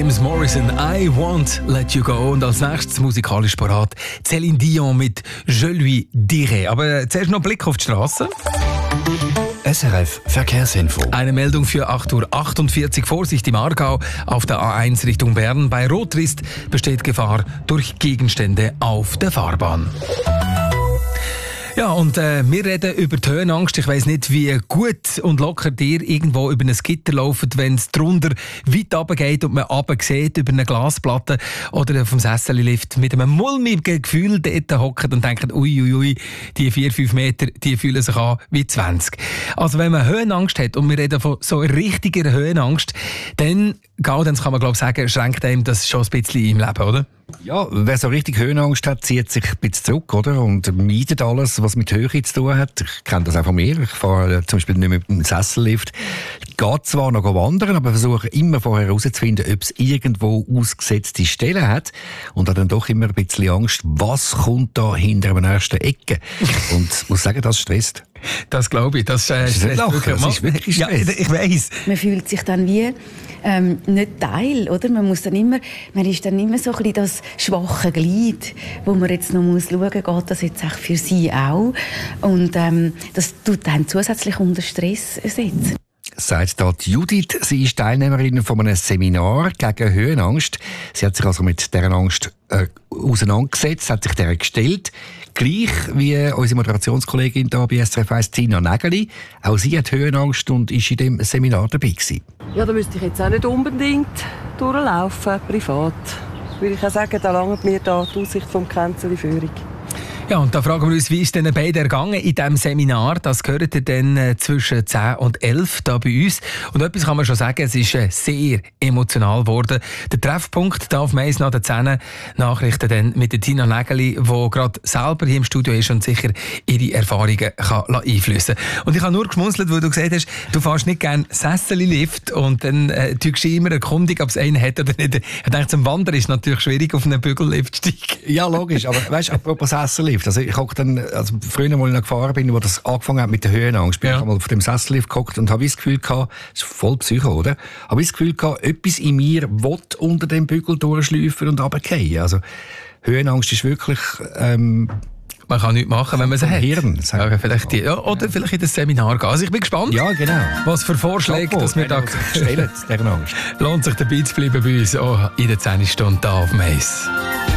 James Morrison, I Won't Let You Go. Und als nächstes musikalisch parat Céline Dion mit Je lui dirai. Aber zuerst noch ein Blick auf die Straße. SRF Verkehrsinfo. Eine Meldung für 8:48 Uhr. Vorsicht im Aargau auf der A1 Richtung Bern. Bei Rotlicht besteht Gefahr durch Gegenstände auf der Fahrbahn. Ja, und wir reden über die Höhenangst. Ich weiss nicht, wie gut und locker dir irgendwo über ein Gitter laufen, wenn es drunter weit runter geht und man runter sieht über eine Glasplatte oder vom Sessellift mit einem mulmigen Gefühl dort hockt und denkt, uiuiui, die 4-5 Meter, die fühlen sich an wie 20. Also wenn man Höhenangst hat, und wir reden von so richtiger Höhenangst, dann kann man glaube ich sagen, schränkt einem das schon ein bisschen im Leben, oder? Ja, wer so richtig Höhenangst hat, zieht sich ein bisschen zurück, oder? Und meidet alles, was mit Höhe zu tun hat. Ich kenne das auch von mir. Ich fahre zum Beispiel nicht mit dem Sessellift. Ich gehe zwar noch wandern, aber versuche immer vorher herauszufinden, ob es irgendwo ausgesetzte Stellen hat. Und habe dann doch immer ein bisschen Angst, was kommt da hinter der nächsten Ecke. Und ich muss sagen, das stresst. Das glaube ich. Das ist wirklich Stress. Ja, ich weiss. Man fühlt sich dann wie nicht Teil, oder? Man ist dann immer so ein bisschen das schwache Glied, wo man jetzt noch muss schauen, geht das jetzt auch für sie auch? Und das tut dann zusätzlich unter Stress setzen. Sagt da Judith. Sie ist Teilnehmerin von einem Seminar gegen Höhenangst. Sie hat sich also mit dieser Angst auseinandergesetzt, hat sich der gestellt. Gleich wie unsere Moderationskollegin hier bei SRF 1, Tina Nägeli. Auch sie hat Höhenangst und ist in dem Seminar dabei gewesen. Ja, da müsste ich jetzt auch nicht unbedingt durchlaufen, privat. Würde ich auch sagen, da langt mir da die Aussicht vom Kränzeli-Führung. Ja, und da fragen wir uns, wie ist denn beide ergangen in diesem Seminar? Das gehört ihr dann zwischen 10 und 11 da bei uns. Und etwas kann man schon sagen, es ist sehr emotional geworden. Der Treffpunkt da auf Mais nach den 10 Nachrichten dann mit der Tina Nägeli, die gerade selber hier im Studio ist und sicher ihre Erfahrungen kann einfließen kann. Und ich habe nur geschmunzelt, weil du gesagt hast, du fährst nicht gerne Sessellift und dann tust du immer erkundig, ob es einen hat oder nicht. Ich denke, zum Wandern ist es natürlich schwierig, auf einen Bügellift zu steigen. Ja, logisch. Aber weißt du, apropos Sessellift. Also ich hocke dann, früher, als ich noch gefahren bin, wo das angefangen hat mit der Höhenangst, bin ich einmal auf dem Sessellift gehockt und habe das Gefühl gehabt, das ist voll Psycho, oder? Habe das Gefühl gehabt, etwas in mir will unter dem Bügel durchschleifen und runterfallen. Also Höhenangst ist wirklich man kann nichts machen, wenn man sie hat. Hirn, oder vielleicht in das Seminar gehen. Also ich bin gespannt, ja, genau. Was für Vorschläge dass wir da stellen. Lohnt sich dabei zu bleiben bei uns in der 10 Stunde hier auf Mais.